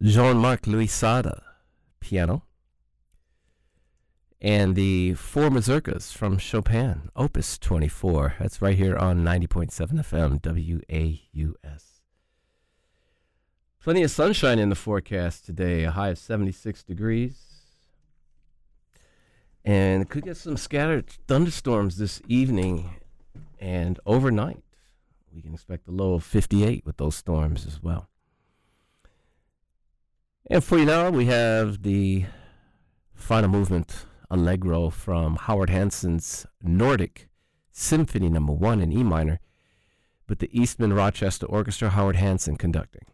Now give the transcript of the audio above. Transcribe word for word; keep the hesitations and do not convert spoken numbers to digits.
Jean-Marc Louis-Sada, piano. And the Four Mazurkas from Chopin, Opus twenty-four. That's right here on ninety point seven F M, W A U S. Plenty of sunshine in the forecast today, a high of seventy-six degrees. And could get some scattered thunderstorms this evening and overnight. We can expect a low of fifty-eight with those storms as well. And for you now, we have the final movement Allegro from Howard Hansen's Nordic Symphony Number One in E minor, with the Eastman Rochester Orchestra, Howard Hansen conducting.